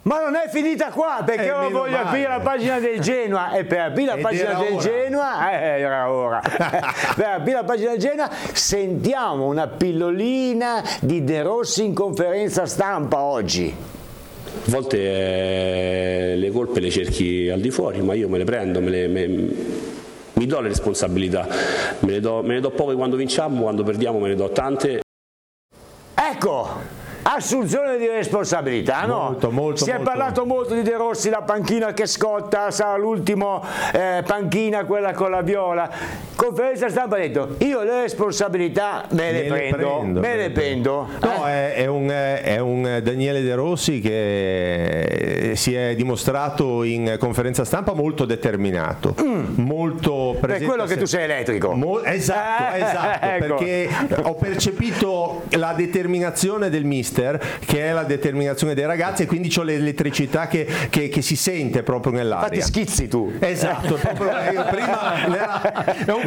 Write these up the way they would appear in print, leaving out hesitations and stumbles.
Ma non è finita qua, perché io voglio aprire la pagina del Genoa, e per aprire la pagina del Genoa era ora. Per aprire la pagina del Genoa sentiamo una pillolina di De Rossi in conferenza stampa oggi. A volte le colpe le cerchi al di fuori, ma io me le prendo, mi do le responsabilità, me ne do poche quando vinciamo, quando perdiamo me ne do tante. Ecco, assunzione di responsabilità, no? Si è parlato molto di De Rossi, la panchina che scotta, sarà l'ultimo panchina, quella con la viola. Conferenza stampa ha detto: io le responsabilità me le prendo. No, è un Daniele De Rossi che si è dimostrato in conferenza stampa molto determinato, molto presente. Per quello che tu sei elettrico. Esatto, ecco. Perché ho percepito la determinazione del mister, che è la determinazione dei ragazzi, e quindi ho l'elettricità che si sente proprio nell'aria. Infatti schizzi tu. Esatto, proprio prima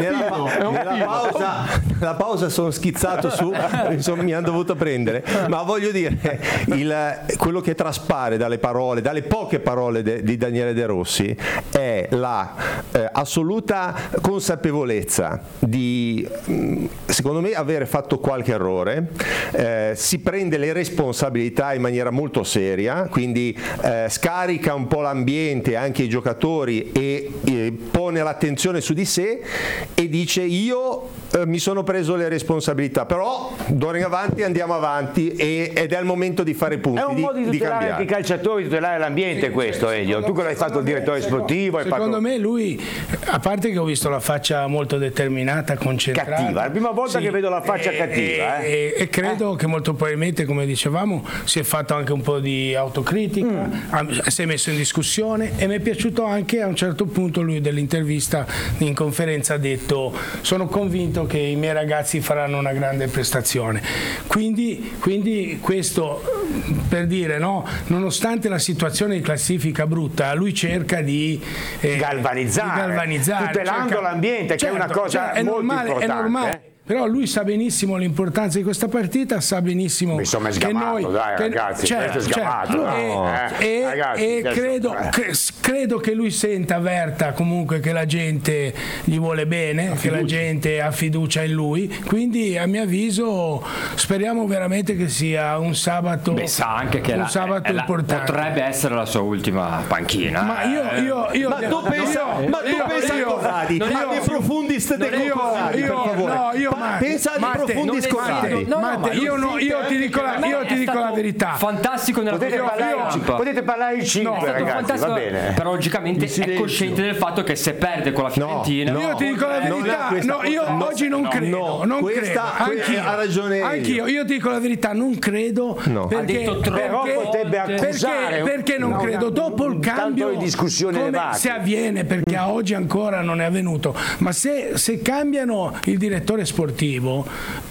nella pausa sono schizzato su, insomma mi hanno dovuto prendere, ma voglio dire, quello che traspare dalle poche parole di Daniele De Rossi è la assoluta consapevolezza di, secondo me, avere fatto qualche errore, si prende le responsabilità in maniera molto seria, quindi scarica un po' l'ambiente, anche i giocatori, e pone l'attenzione su di sé e dice: io mi sono preso le responsabilità, però d'ora in avanti andiamo avanti ed è il momento di fare punti. È un modo di tutelare anche i calciatori, di tutelare l'ambiente, questo, Elio. Tu che l'hai fatto il direttore sportivo, secondo me lui, a parte che ho visto la faccia molto determinata, concentrata, cattiva, è la prima volta che vedo la faccia cattiva, e credo che molto probabilmente, come dicevamo, si è fatto anche un po' di autocritica, si è messo in discussione, e mi è piaciuto anche a un certo punto lui dell'intervista in conferenza ha detto: sono convinto che i miei ragazzi faranno una grande prestazione. Quindi questo per dire, no, nonostante la situazione di classifica brutta, lui cerca di galvanizzare, tutelando l'ambiente, che è una cosa molto importante. È normale. Però lui sa benissimo l'importanza di questa partita, sa benissimo insomma, è che sgamato, noi, dai, ragazzi, questo è sgamato, credo che lui avverta comunque che la gente gli vuole bene, che la gente ha fiducia in lui, quindi a mio avviso speriamo veramente che sia un sabato. Sa anche che importante. Potrebbe essere la sua ultima panchina. Ma tu pensa Corradi, a De Profundis per favore. Pensa di Profundis Corradi. Io ti dico la verità. Fantastico nella potete parlare in 5, ragazzi, va bene. Però logicamente è cosciente del fatto che se perde con la Fiorentina. Io ti dico la verità. Io oggi non credo. Ha ragione. Anch'io. Io ti dico la verità, non credo. Perché non credo. Dopo il cambio, se avviene, perché a oggi ancora non è avvenuto, ma se cambiano il direttore sportivo,